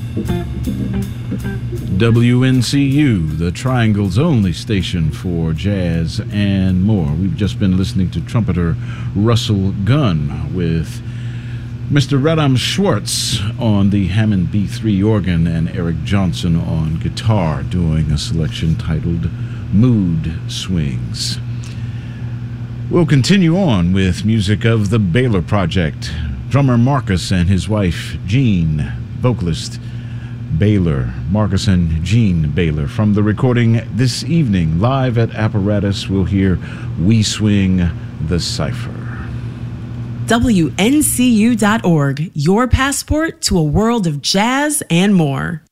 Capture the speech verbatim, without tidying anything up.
W N C U, the Triangle's only station for jazz and more. We've just been listening to trumpeter Russell Gunn with Mister Radam Schwartz on the Hammond B three organ and Eric Johnson on guitar, doing a selection titled Mood Swings. We'll continue on with music of the Baylor Project. Drummer Marcus and his wife Jean, vocalist Baylor, Marcus and Jean Baylor. From the recording this evening, live at Apparatus, we'll hear We Swing the Cipher. W N C U dot org, your passport to a world of jazz and more.